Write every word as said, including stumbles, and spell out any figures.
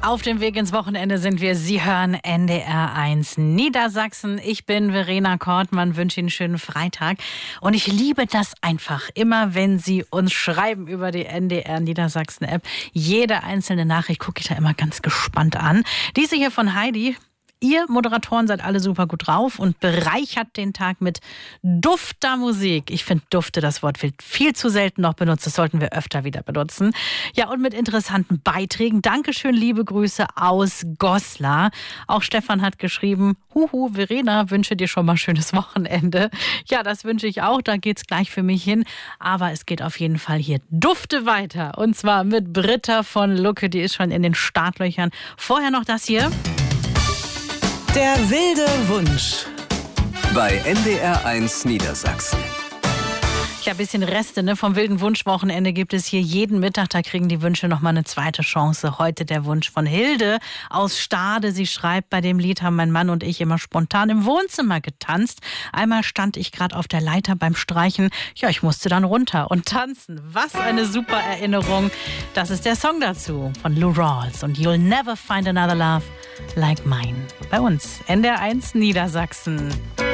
Auf dem Weg ins Wochenende sind wir. Sie hören N D R eins Niedersachsen. Ich bin Verena Kortmann, wünsche Ihnen einen schönen Freitag. Und ich liebe das einfach, immer wenn Sie uns schreiben über die N D R Niedersachsen App. Jede einzelne Nachricht gucke ich da immer ganz gespannt an. Diese hier von Heidi. Ihr Moderatoren seid alle super gut drauf und bereichert den Tag mit dufter Musik. Ich finde dufte, das Wort wird viel zu selten noch benutzt. Das sollten wir öfter wieder benutzen. Ja, und mit interessanten Beiträgen. Dankeschön, liebe Grüße aus Goslar. Auch Stefan hat geschrieben, huhu, Verena, wünsche dir schon mal schönes Wochenende. Ja, das wünsche ich auch. Da geht's gleich für mich hin. Aber es geht auf jeden Fall hier dufte weiter. Und zwar mit Britta von Lucke. Die ist schon in den Startlöchern. Vorher noch das hier. Der wilde Wunsch. Bei N D R eins Niedersachsen. Ja, ein bisschen Reste ne? Vom wilden Wunschwochenende gibt es hier jeden Mittag. Da kriegen die Wünsche nochmal eine zweite Chance. Heute der Wunsch von Hilde aus Stade. Sie schreibt, bei dem Lied haben mein Mann und ich immer spontan im Wohnzimmer getanzt. Einmal stand ich gerade auf der Leiter beim Streichen. Ja, ich musste dann runter und tanzen. Was eine super Erinnerung. Das ist der Song dazu von Lou Rawls und You'll Never Find Another Love Like Mine. Bei uns N D R eins Niedersachsen.